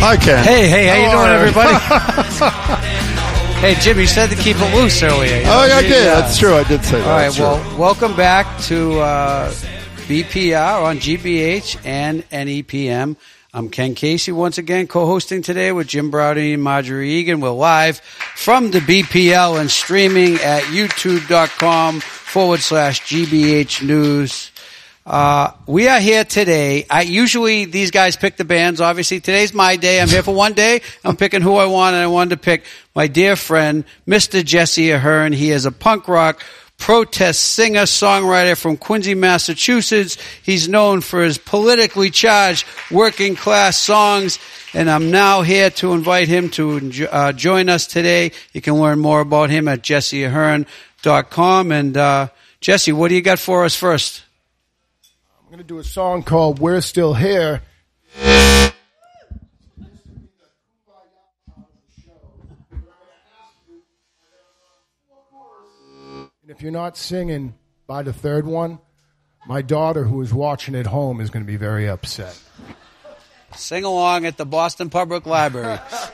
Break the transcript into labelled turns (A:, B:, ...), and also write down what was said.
A: Hi, Ken.
B: Hey, how you doing, everybody? Hey, Jim, you said to keep it loose earlier. You know?
A: I did. That's true. I did say that.
B: All right,
A: That's true.
B: well, welcome back to BPR on GBH and NEPM. I'm Ken Casey once again, co-hosting today with Jim Browdy and Marjorie Egan. We're live from the BPL and streaming at youtube.com/GBH News. We are here today. Usually these guys pick the bands. Obviously, today's my day. I'm here for one day. I'm picking who I want, and I wanted to pick my dear friend, Mr. Jesse Ahern. He is a punk rock protest singer, songwriter from Quincy, Massachusetts. He's known for his politically charged working class songs, and I'm now here to invite him to join us today. You can learn more about him at jesseahern.com. And Jesse, what do you got for us first?
C: I'm going to do a song called We're Still Here. And if you're not singing by the third one, my daughter, who is watching at home, is going to be very upset.
B: Sing along at the Boston Public Library.